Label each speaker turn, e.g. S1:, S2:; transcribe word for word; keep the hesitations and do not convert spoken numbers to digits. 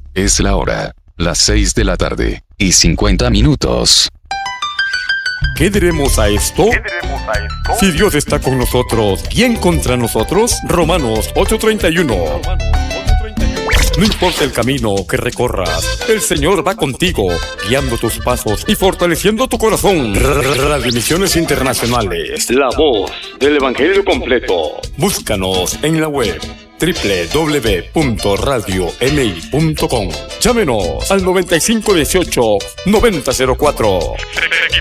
S1: Es la hora, las seis de la tarde y cincuenta minutos.
S2: ¿Qué diremos a esto?
S3: ¿Qué diremos a esto?
S2: Si Dios está con nosotros, ¿quién contra nosotros? Romanos ocho treinta y uno. No importa el camino que recorras, el Señor va contigo, guiando tus pasos y fortaleciendo tu corazón. Radio Misiones Internacionales, la voz del Evangelio completo. Búscanos en la web doble u doble u doble u punto radio m i punto com. Llámenos al noventa y cinco dieciocho noventa cero cuatro.